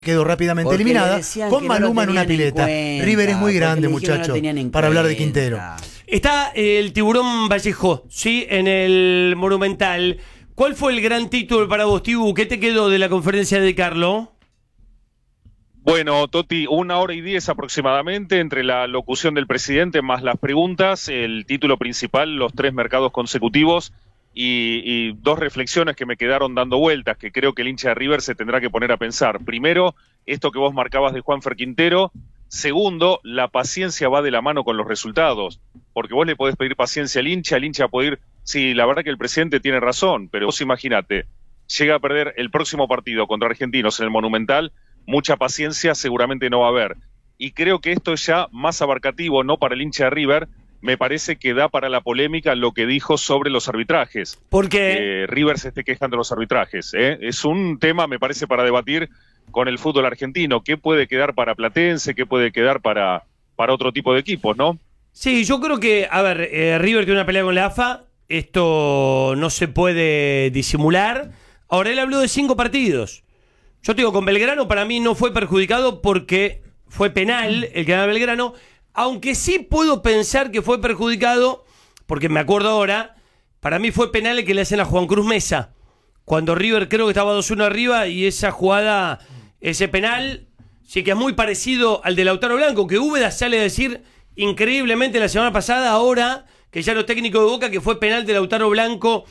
quedó rápidamente Porque eliminada, con no Maluma en una pileta. cuenta, River es muy grande, porque le dijeron muchacho, no lo tenían en para hablar de cuenta. Quintero. Está el Tiburón Vallejo, ¿sí? En el Monumental. ¿Cuál fue el gran título para vos, Tibu? ¿Qué te quedó de la conferencia de Carlos? Bueno, Toti, 1 hora y 10 aproximadamente entre la locución del presidente más las preguntas, el título principal, los 3 mercados consecutivos y 2 reflexiones que me quedaron dando vueltas, que creo que el hincha de River se tendrá que poner a pensar. Primero, esto que vos marcabas de Juanfer Quintero. Segundo, la paciencia va de la mano con los resultados, porque vos le podés pedir paciencia al hincha puede ir, sí, la verdad que el presidente tiene razón, pero vos imaginate, llega a perder el próximo partido contra Argentinos en el Monumental, mucha paciencia seguramente no va a haber. Y creo que esto es ya más abarcativo, no para el hincha de River, me parece que da para la polémica lo que dijo sobre los arbitrajes. Porque River se esté quejando de los arbitrajes. Es un tema, me parece, para debatir con el fútbol argentino. ¿Qué puede quedar para Platense? ¿Qué puede quedar para otro tipo de equipos, no? sí, yo creo que, a ver, River tiene una pelea con la AFA, esto no se puede disimular. Ahora, él habló de 5 partidos. Yo te digo, con Belgrano para mí no fue perjudicado porque fue penal el que gana Belgrano, aunque sí puedo pensar que fue perjudicado, porque me acuerdo ahora, para mí fue penal el que le hacen a Juan Cruz Mesa, cuando River creo que estaba 2-1 arriba y esa jugada, ese penal, sí que es muy parecido al de Lautaro Blanco, que Úbeda sale a decir increíblemente la semana pasada, ahora que ya los técnicos de Boca, que fue penal de Lautaro Blanco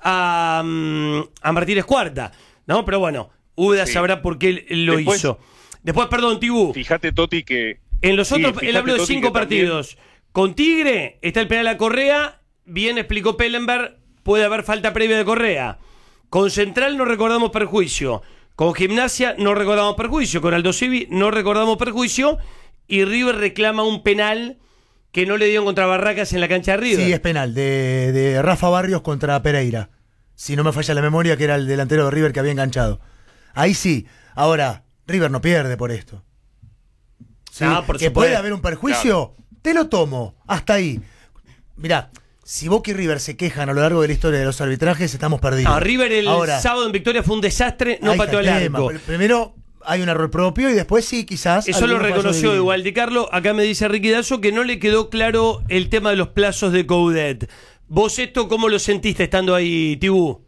a Martínez Cuarta, ¿no? Pero bueno, Úbeda sabrá por qué lo hizo. Después, perdón, Tibú. Fíjate, Toti, que En los otros, fíjate, él habló de Toti, 5 que también partidos. Con Tigre está el penal a Correa. Bien explicó Pellenberg, puede haber falta previa de Correa. Con Central no recordamos perjuicio. Con Gimnasia no recordamos perjuicio. Con Aldo Civi no recordamos perjuicio. Y River reclama un penal que no le dieron contra Barracas en la cancha de River. Sí, es penal, de Rafa Barrios contra Pereira. Si no me falla la memoria, que era el delantero de River que había enganchado. Ahí sí. Ahora, River no pierde por esto. ¿Sí? No, por que supuesto. puede haber un perjuicio, te lo tomo. Hasta ahí. Mirá, si Boca y River se quejan a lo largo de la historia de los arbitrajes, estamos perdidos. No, River el Ahora, sábado en Victoria fue un desastre, no ahí está pateó el el tema. arco. Primero hay un error propio y después sí, quizás. Eso lo algún fallo reconoció de igual Di Carlo. Acá me dice Ricky Dazo que no le quedó claro el tema de los plazos de Coudet. ¿Vos esto cómo lo sentiste estando ahí, Tibú?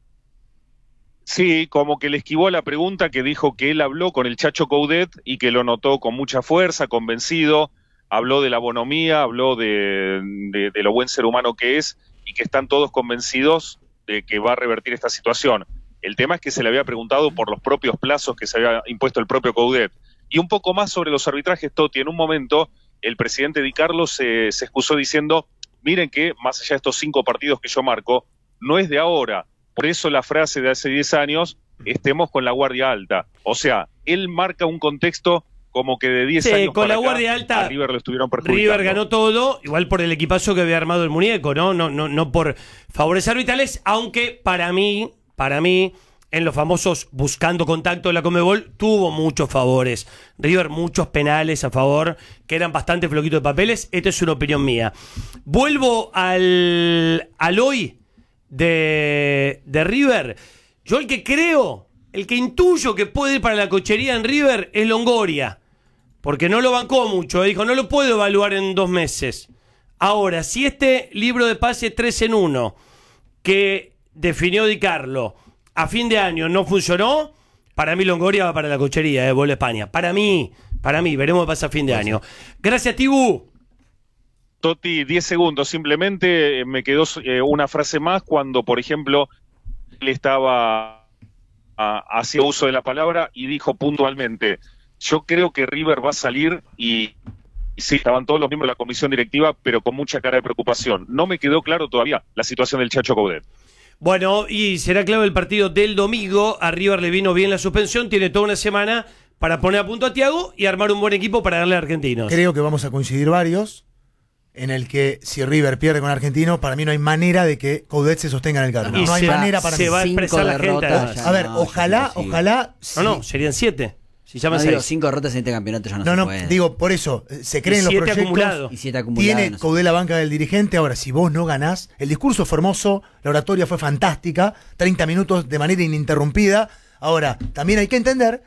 sí, como que le esquivó la pregunta, que dijo que él habló con el Chacho Coudet y que lo notó con mucha fuerza, convencido, habló de la bonomía, habló de lo buen ser humano que es y que están todos convencidos de que va a revertir esta situación. El tema es que se le había preguntado por los propios plazos que se había impuesto el propio Coudet. Y un poco más sobre los arbitrajes, Toti. En un momento, el presidente Di Carlo se excusó diciendo, miren que más allá de estos 5 partidos que yo marco, no es de ahora. Por eso la frase de hace 10 años, estemos con la guardia alta. O sea, él marca un contexto como que de 10 años con para la acá, guardia alta, a River lo estuvieron perjudicando. River ganó todo, igual por el equipazo que había armado el muñeco, ¿no? No por favores arbitrales, aunque para mí, en los famosos buscando contacto de la Conmebol, tuvo muchos favores. River, muchos penales a favor, que eran bastante floquitos de papeles. Esta es una opinión mía. Vuelvo al hoy de River. Yo el que creo, el que intuyo que puede ir para la cochería en River es Longoria. Porque no lo bancó mucho, dijo, no lo puedo evaluar en 2 meses. Ahora, si este libro de pase 3 en 1 que definió Di Carlo a fin de año no funcionó, para mí Longoria va para la cochería, vuelve a España. Para mí, veremos qué pasa a fin de año. Gracias, Tibú. Toti, 10 segundos, simplemente me quedó una frase más cuando, por ejemplo, él estaba hacía uso de la palabra y dijo puntualmente, yo creo que River va a salir y sí, estaban todos los miembros de la comisión directiva, pero con mucha cara de preocupación. No me quedó claro todavía la situación del Chacho Coudet. Bueno, y será clave el partido del domingo. A River le vino bien la suspensión, tiene toda una semana para poner a punto a Thiago y armar un buen equipo para darle a Argentinos. Creo que vamos a coincidir varios en el que si River pierde con Argentino, para mí no hay manera de que Coudet se sostenga en el cargo. No hay manera para mí. Se va a expresar la gente. A ver, ojalá. No, serían 7. Si llaman No, digo, 6. 5 derrotas en este campeonato ya no, No, se puede. digo, por eso, se creen los 7 proyectos. acumulados. Y 7 acumulados. Tiene no sé. Coudet la banca del dirigente. Ahora, si vos no ganás, el discurso fue hermoso, la oratoria fue fantástica, 30 minutos de manera ininterrumpida. Ahora, también hay que entender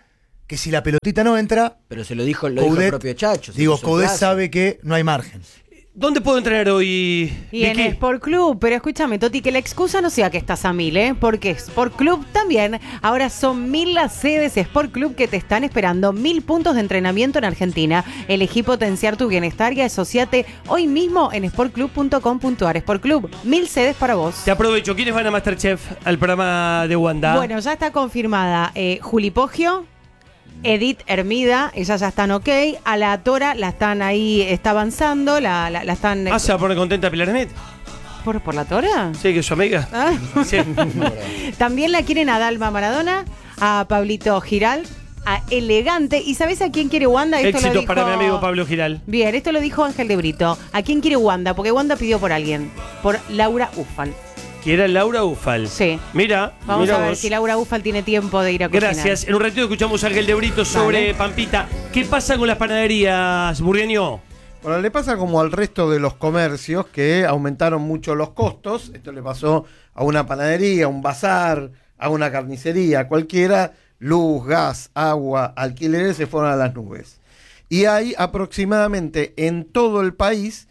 que si la pelotita no entra, Pero se lo dijo el propio Chacho. digo, Coudet sabe que no hay margen. ¿Dónde puedo entrenar hoy, Y en Vicky? Sport Club, pero escúchame, Toti, que la excusa no sea que estás a 1000, ¿eh? Porque Sport Club también. Ahora son 1000 las sedes Sport Club que te están esperando. 1000 puntos de entrenamiento en Argentina. Elegí potenciar tu bienestar y asociate hoy mismo en sportclub.com.ar. Sport Club, 1000 sedes para vos. Te aprovecho. ¿Quiénes van a Masterchef al programa de Wanda? Bueno, ya está confirmada Juli Poggio, Edith Hermida, ellas ya están ok. A la Tora la están ahí, está avanzando, la están... ¿Se va a poner contenta Pilar Smith? ¿Por la Tora? Sí, que es su amiga. Ah. Sí. También la quieren a Dalma Maradona, a Pablito Giral, a Elegante. ¿Y sabés a quién quiere Wanda? Esto lo Éxitos dijo... para mi amigo Pablo Giral. Bien, esto lo dijo Ángel de Brito. ¿A quién quiere Wanda? Porque Wanda pidió por alguien. Por Laura Ufal. Quiere Laura Ufal. Sí. Mira, Vamos mira a ver vos. si Laura Ufal tiene tiempo de ir a cocinar. Gracias. En un ratito escuchamos a Ángel de Brito sobre Pampita. ¿Qué pasa con las panaderías, Burgueño? Bueno, le pasa como al resto de los comercios que aumentaron mucho los costos. Esto le pasó a una panadería, a un bazar, a una carnicería, cualquiera. Luz, gas, agua, alquileres se fueron a las nubes. Y hay aproximadamente en todo el país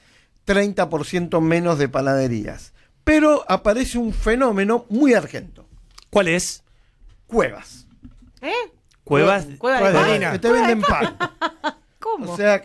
30% menos de panaderías. Pero aparece un fenómeno muy argento. ¿Cuál es? Cuevas. ¿Eh? Cuevas. Cueva de Cuevas pan. harina. Que te venden pan. ¿Cómo? O sea,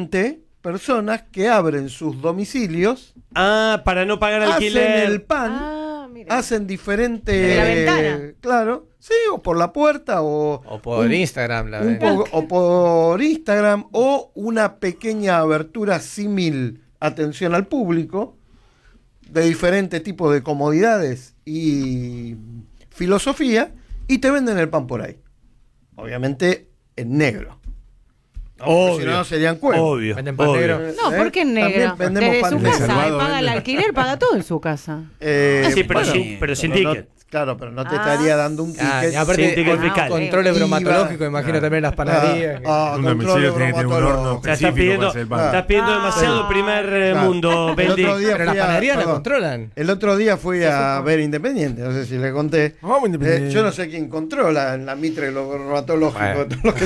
personas que abren sus domicilios, Ah, para no pagar hacen alquiler. el pan, Ah, mira. hacen diferentes... ¿De la ventana? Claro, sí, o por la puerta, o por Instagram. o por Instagram, o una pequeña abertura símil atención al público, de diferentes tipos de comodidades y filosofía, y te venden el pan por ahí. Obviamente en negro. ¿No? Porque si no, serían cuevas. Obvio. Venden pan obvio. negro. No, ¿por qué en negro? También vendemos Desde pan su negro. casa, Salvado paga el vende. alquiler, paga todo en su casa. Sí, pero, Bueno, pero sin pero no- ticket. claro, pero no te Ah. estaría dando un ticket. Y aparte, Sí, ticket fiscal. controles IVA. bromatológicos, imagino también las panaderías. Un domicilio tiene que tener un horno O sea, específico estás pidiendo, para hacer el pan. estás pidiendo Ah. demasiado primer Claro. mundo, El Bendy. otro día Pero las fui a- panaderías la perdón. controlan. El otro día fui a ver Independiente, no sé si le conté. Vamos, Independiente. Yo no sé quién controla en la mitre lo bromatológico. Bueno. Todo lo que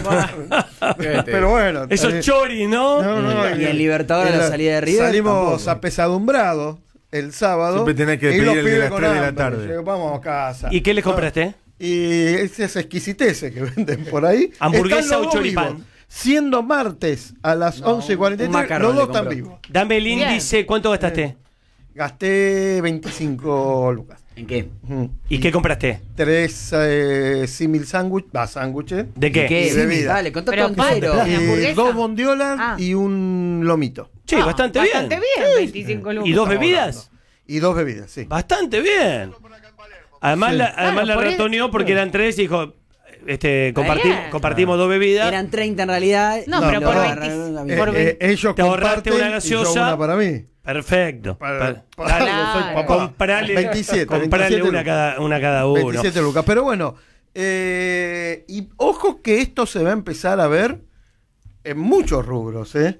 pero bueno. Esos choris, ¿no? Y en Libertadores a la salida de River, Salimos tampoco. apesadumbrados el sábado. Siempre tenés que y pedir los el de pibes las con 3 de la hambre. tarde. Digo, vamos a casa. ¿Y qué les compraste? Y esas exquisiteces que venden por ahí. ¿Hamburguesa están los o dos choripán? vivos. Siendo martes a las 11:43, un macarrón los dos le están compró. vivos. Dame el Bien. índice, ¿cuánto gastaste? Gasté 25 lucas. ¿En qué? Ujú. ¿Y qué compraste? 3 símil sándwiches. ¿De qué? ¿Qué? Y bebida. Dale, contá Pero todo pan, entero. ¿y hamburguesa? 2 bondiolas Ah. y un lomito. Sí, bastante bien. Bastante bien, 25 lucas. ¿Y dos bebidas? Y 2 bebidas, sí. Bastante bien. Además, Sí. además Claro, la por ratoneó porque eran 3 y dijo, bien. compartimos 2 bebidas. Eran 30 en realidad. No, pero por 20. Por Ellos Te ahorraste comparten una y yo gaseosa. una para mí. Perfecto. Para- Dale, Claro. soy papá. comprale 27, comprale 27 una cada uno. 27 lucas. Pero bueno, y ojo que esto se va a empezar a ver en muchos rubros, ¿eh?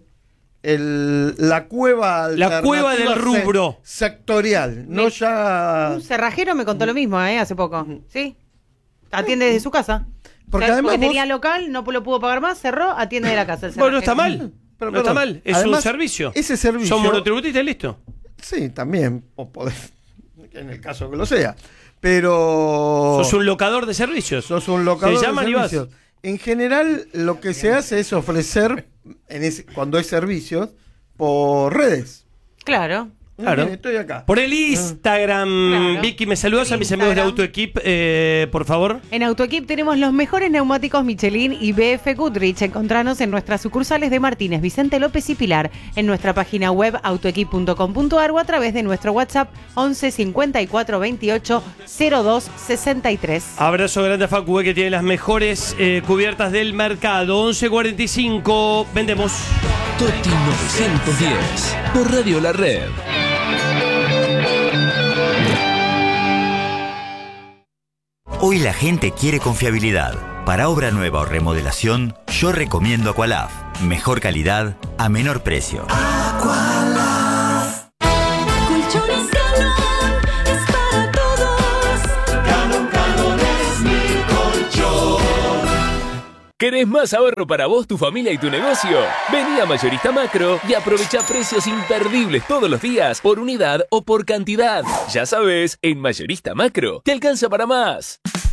La cueva La cueva del alternativa rubro. sectorial, no ya... Un cerrajero me contó lo mismo, hace poco. ¿Sí? Atiende desde su casa. Porque O sea, además porque vos- tenía local, no lo pudo pagar más, cerró, atiende de la casa. El Bueno, no está cerrajero. mal. Pero, no está perdón, mal. Es además, un servicio. ese servicio- Son monotributistas y listo. Sí, también, o podés, en el caso que lo sea. Pero... Sos un locador de servicios. Sos un locador Te llaman de y vas. servicios. En general, lo que se hace es ofrecer, cuando hay servicios, por redes. Claro. Claro. Miren, estoy acá. Por el Instagram. Claro. Vicky, ¿me saludas a mis amigos de Instagram. AutoEquip, por favor? En AutoEquip tenemos los mejores neumáticos Michelin y BF Goodrich. Encontranos en nuestras sucursales de Martínez, Vicente López y Pilar, en nuestra página web autoequip.com.ar o a través de nuestro WhatsApp 11 54 28 02 63. Abrazo grande a Facu, que tiene las mejores cubiertas del mercado. 11:45. Vendemos. Toti 910 por Radio La Red. Hoy la gente quiere confiabilidad. Para obra nueva o remodelación, yo recomiendo Aqualaf. Mejor calidad a menor precio. Colchones Galón es para todos. Galón, Galón es mi colchón. ¿Querés más ahorro para vos, tu familia y tu negocio? Vení a Mayorista Macro y aprovecha precios imperdibles todos los días, por unidad o por cantidad. Ya sabes, en Mayorista Macro te alcanza para más.